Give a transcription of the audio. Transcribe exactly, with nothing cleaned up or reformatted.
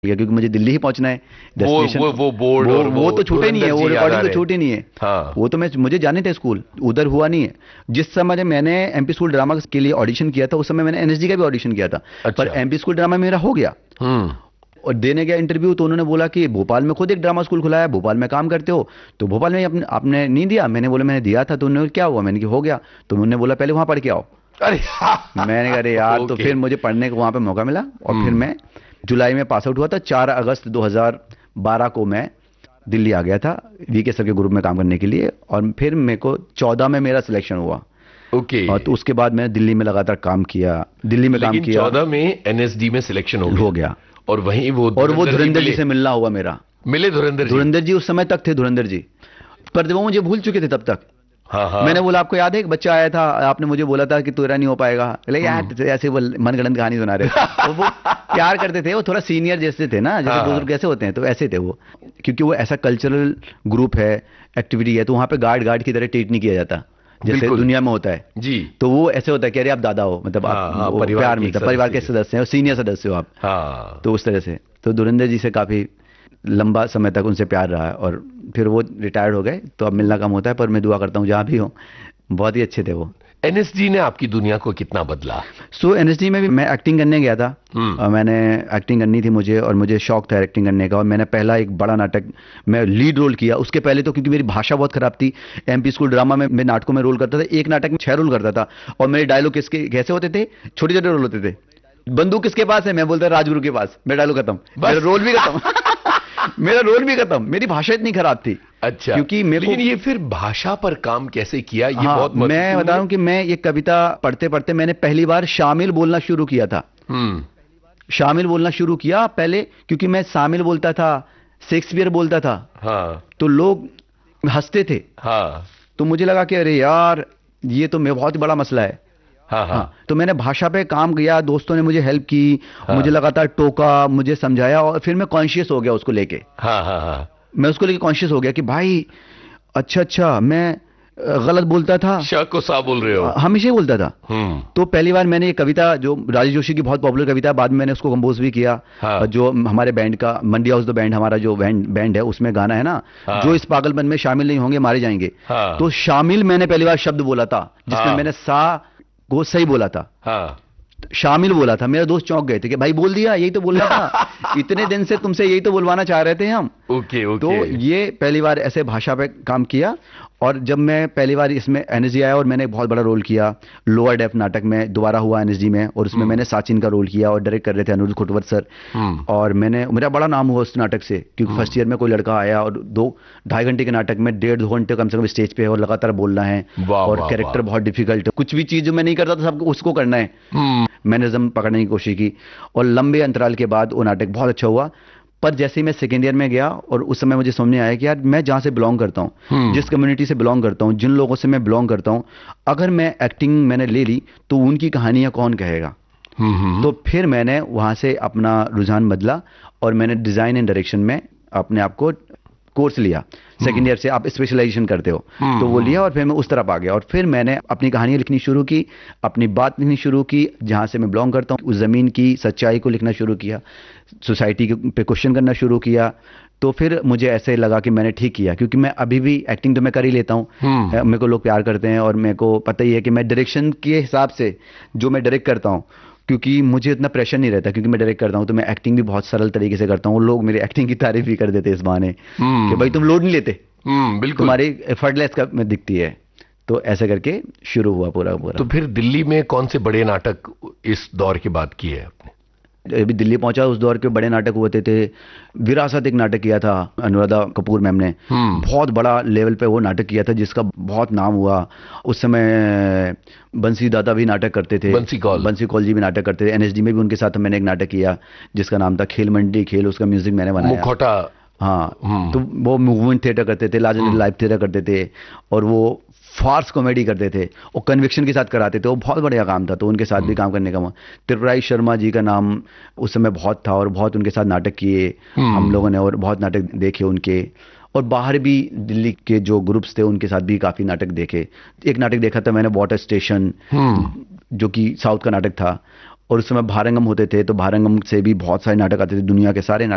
है, क्योंकि मुझे दिल्ली ही पहुंचना है वो डेस्टिनेशन। वो वो बोर्ड वो और वो वो तो छूटे नहीं है, धुरंधर वो जी याद आ रिकॉर्डिंग तो रहे हैं। छूटी नहीं है। हाँ। वो तो मैं मुझे जाने थे स्कूल, उधर हुआ नहीं है। जिस समय मैंने एमपी स्कूल ड्रामा के लिए ऑडिशन किया था, उस समय मैंने एनएसडी का भी ऑडिशन किया था, पर अच्छा। एमपी स्कूल ड्रामा मेरा हो गया। हम्म। और देने गया इंटरव्यू तो उन्होंने बोला कि भोपाल में खुद एक ड्रामा स्कूल खुला है, भोपाल में काम करते हो, तो भोपाल में आपने आपने नहीं दिया। मैंने बोला मैंने दिया था। तो उन्होंने क्या हुआ, मैंने कि हो गया। तो उन्होंने बोला पहले वहां पढ़ के आओ। अरे मैंने कहा अरे यार, तो ओके। फिर मुझे पढ़ने को वहां पे मौका मिला, और फिर हम्म। मैं जुलाई में पास आउट हुआ था। चार अगस्त दो हज़ार बारह को मैं दिल्ली आ गया था वीके सर के ग्रुप में काम करने के लिए, और फिर मेरे को चौदह में मेरा सिलेक्शन हुआ। ओके। और तो उसके बाद मैंने दिल्ली में लगातार काम किया, दिल्ली में काम लेकिन किया। चौदह में एनएसडी में सिलेक्शन हो गया। हो गया। और वहीं वो और वो धुरंधर जी धुरंधर जी मिले। से मिलना हुआ मेरा। मिले धुरंधर जी। धुरंधर जी उस समय तक थे, धुरंधर जी, पर वो मुझे भूल चुके थे तब तक। हाँ हाँ। मैंने बोला आपको याद है एक बच्चा आया था, आपने मुझे बोला था कि तेरा नहीं हो पाएगा। बोले यार हम्म। ऐसे वो मनगढ़ंत कहानी सुना रहे थे। वो वो प्यार करते थे, वो थोड़ा सीनियर जैसे थे ना, जैसे हाँ, बुजुर्ग कैसे होते हैं, तो ऐसे थे वो। क्योंकि वो ऐसा कल्चरल ग्रुप है, एक्टिविटी है, तो वहां पे गार्ड गार्ड की तरह ट्रीट नहीं किया जाता जैसे बिल्कुल। दुनिया में होता है। जी। तो वो ऐसे होता है कि अरे आप दादा हो, मतलब हाँ, आप हाँ, वो परिवार प्यार के एक मिलता है, परिवार के सदस्य। सदस्य हो, सीनियर सदस्य हो आप। हाँ। तो उस तरह से तो धुरंधर जी से काफी लंबा समय तक उनसे प्यार रहा है, और फिर वो रिटायर्ड हो गए, तो अब मिलना कम होता है, पर मैं दुआ करता हूँ जहाँ भी हूँ। बहुत ही अच्छे थे वो। एनएसडी ने आपकी दुनिया को कितना बदला? सो एनएसडी में भी मैं एक्टिंग करने गया था। हम्म। और मैंने एक्टिंग करनी थी मुझे, और मुझे शौक था एक्टिंग करने का, और मैंने पहला एक बड़ा नाटक मैं लीड रोल किया। उसके पहले तो क्योंकि मेरी भाषा बहुत खराब थी, एमपी स्कूल ड्रामा में मैं नाटकों में रोल करता था, एक नाटक में छह रोल करता था, और मेरे डायलॉग किसके कैसे होते थे, छोटे छोटे रोल होते थे। बंदूक किसके पास है, मैं बोलता राजगुरु के पास, मेरा डायलॉग खत्म, मेरा रोल भी खत्म। मेरा रोल भी खत्म, मेरी भाषा इतनी खराब थी। अच्छा। क्योंकि मेरे लेकिन को ये फिर भाषा पर काम कैसे किया, ये हाँ, बहुत मैं महत्वपूर्ण बता रहा है। हूँ कि मैं ये कविता पढ़ते पढ़ते मैंने पहली बार शामिल बोलना शुरू किया था। हम्म। शामिल बोलना शुरू किया पहले, क्योंकि मैं शामिल बोलता था, शेक्सपियर बोलता था, हाँ तो लोग हंसते थे। हाँ तो मुझे लगा कि अरे यार, ये तो मैं बहुत बड़ा मसला है। हाँ हाँ हाँ, तो मैंने भाषा पे काम किया, दोस्तों ने मुझे हेल्प की, हाँ। मुझे लगातार टोका, मुझे समझाया, और फिर मैं कॉन्शियस हो गया उसको लेके। हाँ हाँ हाँ। मैं उसको लेके कॉन्शियस हो गया कि भाई अच्छा अच्छा, मैं अ, गलत बोलता था, श को सा बोल रहे हो। अ, हमेशा ही बोलता था। हम्म। तो पहली बार मैंने ये कविता, जो राजेश जोशी की बहुत पॉपुलर कविता है, बाद में मैंने उसको कंपोज भी किया। हाँ। और जो हमारे बैंड का मंडी हाउस द बैंड, हमारा जो बैंड बैंड है, उसमें गाना है ना, हाँ। जो इस पागलपन में शामिल नहीं होंगे मारे जाएंगे। हाँ। तो शामिल मैंने पहली बार शब्द बोला था, जिसमें हाँ। मैंने सा को सही बोला था, हाँ। शामिल बोला था। मेरे दोस्त चौंक गए थे कि भाई बोल दिया, यही तो बोलना था, इतने दिन से तुमसे यही तो बुलवाना चाह रहे थे हम। Okay okay. तो ये पहली बार ऐसे भाषा पे काम किया। और जब मैं पहली बार इसमें एनएसजी आया, और मैंने एक बहुत बड़ा रोल किया लोअर डेफ नाटक में, दोबारा हुआ एनएसजी में, और उसमें मैंने साचिन का रोल किया, और डायरेक्ट कर रहे थे अनुरुद्ध खुटवत सर। हम्म। और मैंने मेरा बड़ा नाम हुआ उस नाटक से, क्योंकि फर्स्ट ईयर में कोई लड़का आया, और दो ढाई घंटे के नाटक में डेढ़ दो घंटे कम से कम स्टेज पे है, और लगातार बोलना है, वाह, और वाह, कैरेक्टर वाह। बहुत डिफिकल्ट है, कुछ भी चीज जो मैं नहीं करता था सब उसको करना है। हम्म। मैनरिज्म पकड़ने की कोशिश की, और लंबे अंतराल के बाद वो नाटक बहुत अच्छा हुआ। पर जैसे ही मैं सेकेंड ईयर में गया, और उस समय मुझे समझ में आया कि यार मैं जहाँ से बिलोंग करता हूँ, हम्म। जिस कम्युनिटी से बिलोंग करता हूँ, जिन लोगों से मैं बिलोंग करता हूँ, अगर मैं एक्टिंग मैंने ले ली तो उनकी कहानियाँ कौन कहेगा। हम्म, हम्म। तो फिर मैंने वहाँ से अपना रुझान बदला, और मैंने डिज़ाइन एंड डायरेक्शन में अपने आप को कोर्स लिया। सेकेंड ईयर से आप स्पेशलाइजेशन करते हो, तो वो लिया, और फिर मैं उस तरफ आ गया, और फिर मैंने अपनी कहानियाँ लिखनी शुरू की, अपनी बात लिखनी शुरू की, जहाँ से मैं बिलोंग करता हूँ उस ज़मीन की सच्चाई को लिखना शुरू किया, सोसाइटी के पे क्वेश्चन करना शुरू किया। तो फिर मुझे ऐसे लगा कि मैंने ठीक किया, क्योंकि मैं अभी भी एक्टिंग तो मैं कर ही लेता हूँ, हम्म। मेरे को लोग प्यार करते हैं, और मेरे को पता ही है कि मैं डायरेक्शन के हिसाब से जो मैं डायरेक्ट करता हूँ, क्योंकि मुझे इतना प्रेशर नहीं रहता, क्योंकि मैं डायरेक्ट करता हूँ, तो मैं एक्टिंग भी बहुत सरल तरीके से करता हूँ। लोग मेरी एक्टिंग की तारीफ भी कर देते हैं इस बहाने कि भाई तुम लोड नहीं लेते, हम्म। बिल्कुल। तुम्हारी एफर्टलेस का में दिखती है। तो ऐसे करके शुरू हुआ पूरा पूरा। तो फिर दिल्ली में कौन से बड़े नाटक इस दौर के बाद किए आपने? अभी दिल्ली पहुंचा, उस दौर के बड़े नाटक हुए थे। विरासत एक नाटक किया था अनुराधा कपूर मैम ने, हम्म। बहुत बड़ा लेवल पे वो नाटक किया था, जिसका बहुत नाम हुआ। उस समय बंसी दादा भी नाटक करते थे, बंसी कौल। बंसी कौल जी भी नाटक करते थे। एनएसडी में भी उनके साथ मैंने एक नाटक किया जिसका नाम था खेल मंडी खेल, उसका म्यूजिक मैंने बनाया। मुखौटा। हाँ, हम्म। तो वो मूवमेंट थिएटर करते थे, लार्जर लाइव थिएटर करते थे, और वो फार्स कॉमेडी करते थे, और कन्विक्शन के साथ कराते थे। वो बहुत बढ़िया काम था, तो उनके साथ भी काम करने का मौका। त्रिपुरारी शर्मा जी का नाम उस समय बहुत था, और बहुत उनके साथ नाटक किए हम लोगों ने, और बहुत नाटक देखे उनके। और बाहर भी दिल्ली के जो ग्रुप्स थे उनके साथ भी काफी नाटक देखे। एक नाटक देखा था मैंने वाटर स्टेशन, जो कि साउथ का नाटक था, और उस समय भारंगम होते थे, तो भारंगम से भी बहुत सारे नाटक आते थे, दुनिया के सारे नाटक